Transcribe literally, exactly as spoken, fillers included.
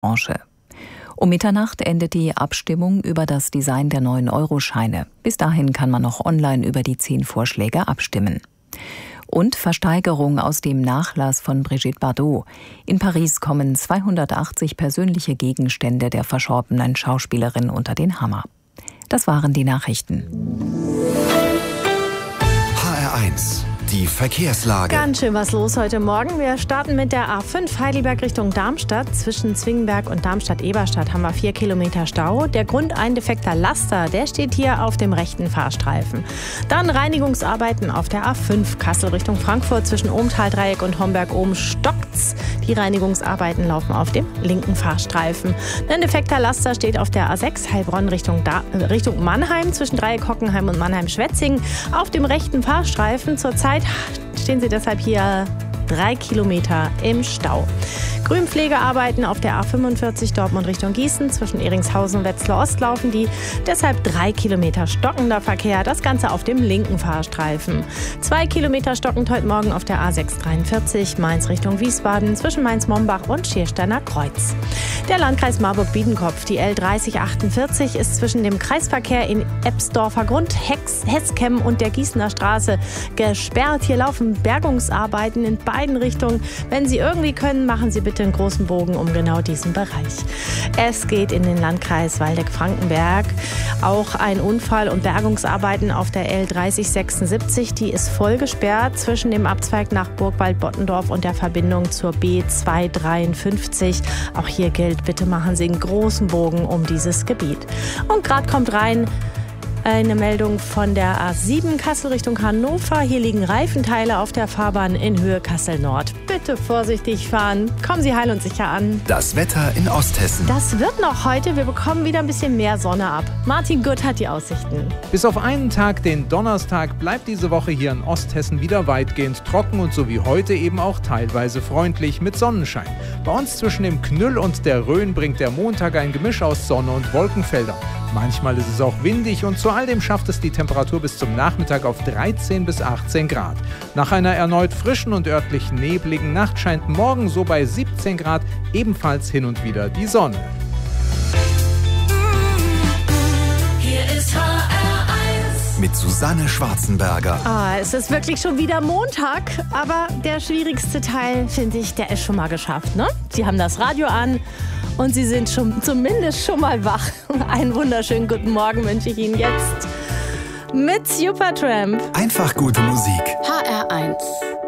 Branche. Um Mitternacht endet die Abstimmung über das Design der neuen Euroscheine. Bis dahin kann man noch online über die zehn Vorschläge abstimmen. Und Versteigerung aus dem Nachlass von Brigitte Bardot. In Paris kommen zweihundertachtzig persönliche Gegenstände der verstorbenen Schauspielerin unter den Hammer. Das waren die Nachrichten. H R eins. Die Verkehrslage. Ganz schön was los heute Morgen. Wir starten mit der A fünf Heidelberg Richtung Darmstadt. Zwischen Zwingenberg und Darmstadt-Eberstadt haben wir vier Kilometer Stau. Der Grund, ein defekter Laster, der steht hier auf dem rechten Fahrstreifen. Dann Reinigungsarbeiten auf der A fünf Kassel Richtung Frankfurt. Zwischen Ohmtal-Dreieck und Homberg-Ohm stockt's. Die Reinigungsarbeiten laufen auf dem linken Fahrstreifen. Ein defekter Laster steht auf der A sechs Heilbronn Richtung, da- Richtung Mannheim. Zwischen Dreieck Hockenheim und Mannheim-Schwetzingen auf dem rechten Fahrstreifen. Zurzeit stehen Sie deshalb hier drei Kilometer im Stau. Grünpflegearbeiten auf der A fünfundvierzig Dortmund Richtung Gießen. Zwischen Eringshausen und Wetzlar Ost laufen die. Deshalb drei Kilometer stockender Verkehr. Das Ganze auf dem linken Fahrstreifen. Zwei Kilometer stockend heute Morgen auf der A sechs dreiundvierzig Mainz Richtung Wiesbaden. Zwischen Mainz-Mombach und Schiersteiner Kreuz. Der Landkreis Marburg-Biedenkopf. Die L dreißig achtundvierzig ist zwischen dem Kreisverkehr in Ebsdorfer Grund, Hex, Heskem und der Gießener Straße gesperrt. Hier laufen Bergungsarbeiten in beiden Richtungen. Wenn Sie irgendwie können, machen Sie bitte einen großen Bogen um genau diesen Bereich. Es geht in den Landkreis Waldeck-Frankenberg. Auch ein Unfall und Bergungsarbeiten auf der L dreißig sechsundsiebzig. Die ist voll gesperrt zwischen dem Abzweig nach Burgwald-Bottendorf und der Verbindung zur B zweihundertdreiundfünfzig. Auch hier gilt, bitte machen Sie einen großen Bogen um dieses Gebiet. Und gerade kommt rein eine Meldung von der A sieben Kassel Richtung Hannover. Hier liegen Reifenteile auf der Fahrbahn in Höhe Kassel-Nord. Bitte vorsichtig fahren. Kommen Sie heil und sicher an. Das Wetter in Osthessen. Das wird noch heute. Wir bekommen wieder ein bisschen mehr Sonne ab. Martin Gutt hat die Aussichten. Bis auf einen Tag, den Donnerstag, bleibt diese Woche hier in Osthessen wieder weitgehend trocken und so wie heute eben auch teilweise freundlich mit Sonnenschein. Bei uns zwischen dem Knüll und der Rhön bringt der Montag ein Gemisch aus Sonne und Wolkenfeldern. Manchmal ist es auch windig und zu all dem schafft es die Temperatur bis zum Nachmittag auf dreizehn bis achtzehn Grad. Nach einer erneut frischen und örtlich nebligen Nacht scheint morgen so bei siebzehn Grad ebenfalls hin und wieder die Sonne. Hier ist H R eins. Mit Susanne Schwarzenberger. Ah, es ist wirklich schon wieder Montag, aber der schwierigste Teil, finde ich, der ist schon mal geschafft, ne? Sie haben das Radio an und Sie sind schon zumindest schon mal wach. Einen wunderschönen guten Morgen wünsche ich Ihnen jetzt mit Supertramp. Einfach gute Musik. H R eins.